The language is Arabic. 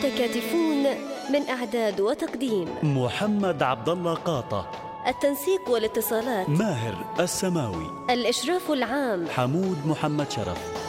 المتكاتفون من إعداد وتقديم محمد عبد الله قاطة. التنسيق والاتصالات ماهر السماوي. الإشراف العام حمود محمد شرف.